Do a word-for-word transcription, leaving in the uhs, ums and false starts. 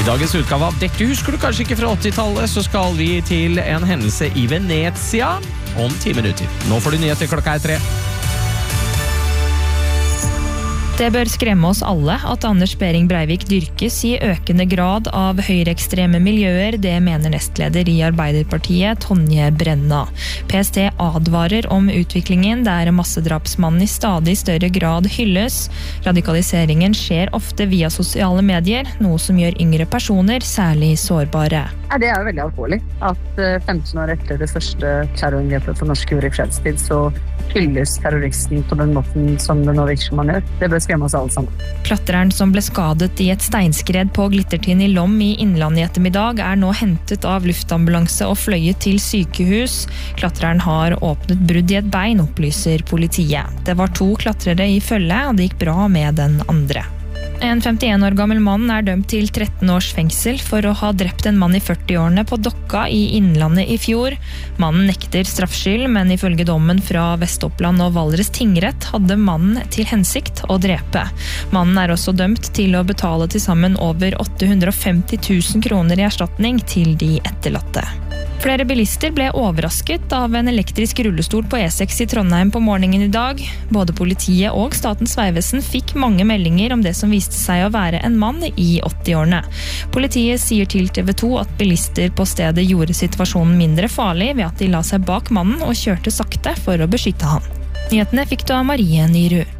dagens utgave av Dette husker du kanskje ikke fra åttitallet, så skal vi til en hendelse i Venezia om ti minutter. Nå får du nyheter, klokka er tre. Det bør skremme oss alle at Anders Behring Breivik dyrkes i økende grad av høyreekstreme miljøer, det mener nestleder i Arbeiderpartiet, Tonje Brenna. P S T advarer om utviklingen der massedrapsmannen i stadig større grad hylles. Radikaliseringen skjer ofte via sosiale medier, noe som gjør yngre personer særlig sårbare. Ja, det er jo veldig alvorlig at femten år etter det første terrorangrepet for norsk jord i fredstid, så hylles terroristen på den måten som det nå virker som man gjør. Det bør skremme oss alle sammen. Klatreren som ble skadet i et steinskred på Glittertind i Lom i Innlandet i ettermiddag er nå hentet av luftambulanse og fløyet til sykehus. Klatreren har åpnet brudd i et bein, opplyser politiet. Det var to klatrere i følge, og det gikk bra med den andre. En femtien år gammel mann er dømt til tretten års fengsel for å ha drept en mann i førti-årene på Dokka i Innlandet i fjor. Mannen nekter straffskyld, men ifølge dommen fra Vest-Oppland og Valdres tingrett hadde mannen til hensikt å drepe. Mannen er også dømt til å betale til sammen over åtte hundre og femti tusen kroner i erstatning til de etterlatte. Flere bilister ble overrasket av en elektrisk rullestol på E seks i Trondheim på morgenen i dag. Både politiet og Statens vegvesen fikk mange meldinger om det som viste seg å være en mann i åtti-årene. Politiet sier til T V to at bilister på stedet gjorde situasjonen mindre farlig ved at de la seg bak mannen og kjørte sakte for å beskytte han. Nyhetene fikk du av Marie Nyrud.